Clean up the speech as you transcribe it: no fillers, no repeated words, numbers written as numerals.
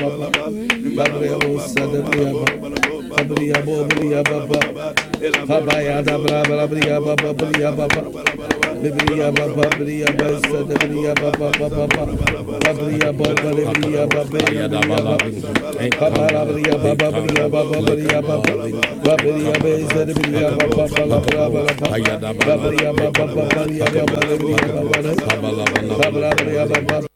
Babria Bosa de Briaba, Babria Bobria Baba, Babaya da Braba Bria Baba Bria Baba, Bibria Baba Bria Basa de Bria Baba Baba, Babria Baba Bria Baba Bria Baba, Babara Bria Baba Bria Baba Bria Baba, Babria Basa de Bria Baba Baba Baba, Babria Baba Bria Baba Bria Baba, Babra Bria Baba.